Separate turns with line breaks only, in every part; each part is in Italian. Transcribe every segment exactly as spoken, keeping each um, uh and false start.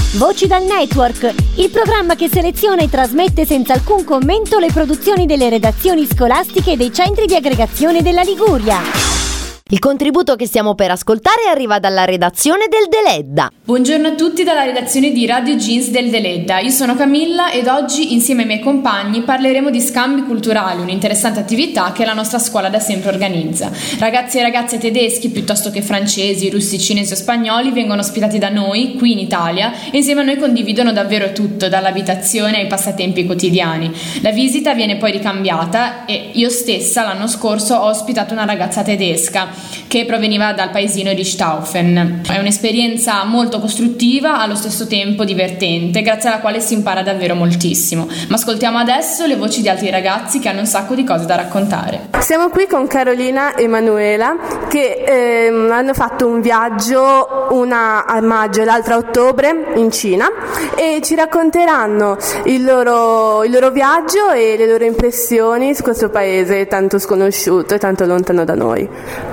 Voci dal Network, il programma che seleziona e trasmette senza alcun commento le produzioni delle redazioni scolastiche e dei centri di aggregazione della Liguria.
Il contributo che stiamo per ascoltare arriva dalla redazione del Deledda.
Buongiorno a tutti dalla redazione di Radio Jeans del Deledda. Io sono Camilla ed oggi insieme ai miei compagni parleremo di scambi culturali, un'interessante attività che la nostra scuola da sempre organizza. Ragazzi e ragazze tedeschi piuttosto che francesi, russi, cinesi o spagnoli vengono ospitati da noi, qui in Italia, e insieme a noi condividono davvero tutto, dall'abitazione ai passatempi quotidiani. La visita viene poi ricambiata e io stessa l'anno scorso ho ospitato una ragazza tedesca che proveniva dal paesino Richthofen. È un'esperienza molto costruttiva, allo stesso tempo divertente, grazie alla quale si impara davvero moltissimo. Ma ascoltiamo adesso le voci di altri ragazzi che hanno un sacco di cose da raccontare.
Siamo qui con Carolina e Manuela che ehm, hanno fatto un viaggio, una a maggio e l'altra a ottobre in Cina, e ci racconteranno il loro, il loro viaggio e le loro impressioni su questo paese tanto sconosciuto e tanto lontano da noi.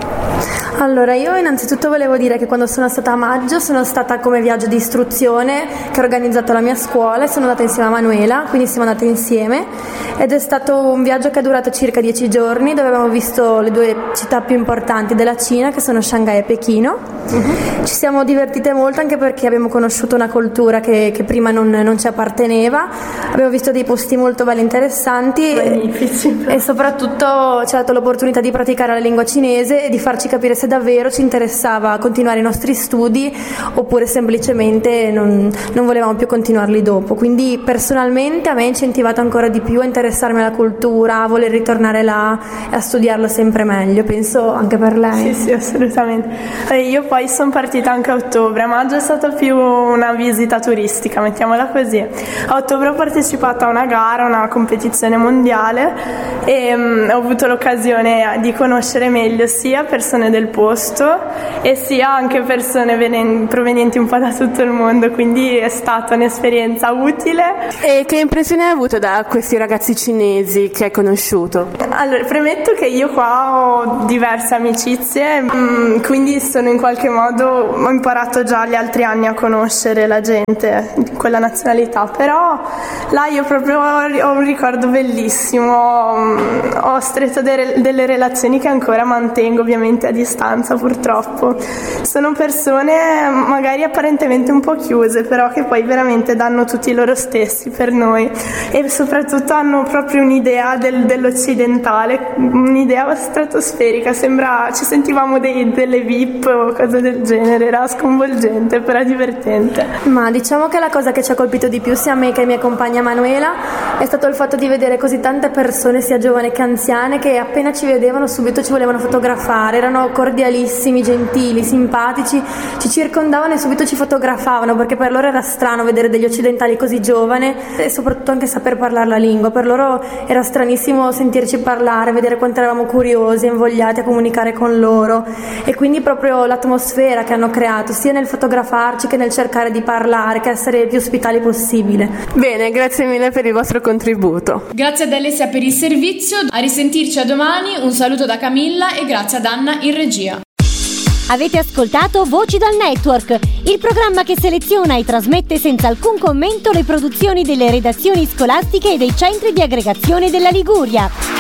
Allora, io innanzitutto volevo dire che quando sono stata a maggio sono stata come viaggio di istruzione che ha organizzato la mia scuola e sono andata insieme a Manuela, quindi siamo andate insieme ed è stato un viaggio che è durato circa dieci giorni, dove abbiamo visto le due città più importanti della Cina, che sono Shanghai e Pechino. Uh-huh. Ci siamo divertite molto anche perché abbiamo conosciuto una cultura che, che prima non, non ci apparteneva, abbiamo visto dei posti molto belli, interessanti e, e soprattutto ci ha dato l'opportunità di praticare la lingua cinese e di farci capire se davvero ci interessava continuare i nostri studi oppure semplicemente non, non volevamo più continuarli dopo. Quindi personalmente a me ha incentivato ancora di più a interessarmi alla cultura, a voler ritornare là e a studiarlo sempre meglio. Penso anche per lei.
Sì, sì, assolutamente. Eh, io poi sono partita anche a ottobre, a maggio è stata più una visita turistica, mettiamola così. A ottobre ho partecipato a una gara, una competizione mondiale e um, ho avuto l'occasione di conoscere meglio sia persone del posto e sia anche persone venen- provenienti un po' da tutto il mondo, quindi è stata un'esperienza utile.
E che impressione hai avuto da questi ragazzi cinesi che hai conosciuto?
Allora, premetto che io qua ho diverse amicizie, mh, quindi sono in qualche modo, ho imparato già gli altri anni a conoscere la gente di quella nazionalità, però là io proprio ho un ricordo bellissimo, mh, ho stretto de- delle relazioni che ancora mantengo ovviamente a distanza purtroppo. Sono persone magari apparentemente un po' chiuse, però che poi veramente danno tutti loro stessi per noi e soprattutto hanno proprio un'idea del, dell'occidentale, un'idea stratosferica, sembra ci sentivamo dei, delle V I P o cose del genere, era sconvolgente però divertente.
Ma diciamo che la cosa che ci ha colpito di più sia a me che ai miei compagni Manuela è stato il fatto di vedere così tante persone sia giovani che anziane che appena ci vedevano subito ci volevano fotografare, erano cordialissimi, gentili, simpatici, ci circondavano e subito ci fotografavano, perché per loro era strano vedere degli occidentali così giovani e soprattutto anche saper parlare la lingua. Per loro era stranissimo sentirci parlare, vedere quanto eravamo curiosi e invogliati a comunicare con loro, e quindi proprio l'atmosfera che hanno creato sia nel fotografarci che nel cercare di parlare, che essere il più ospitali possibile.
Bene, grazie mille per il vostro contributo.
Grazie ad Alessia per il servizio, a risentirci a domani, un saluto da Camilla e grazie ad Anna in regia.
Avete ascoltato Voci dal Network, il programma che seleziona e trasmette senza alcun commento le produzioni delle redazioni scolastiche e dei centri di aggregazione della Liguria.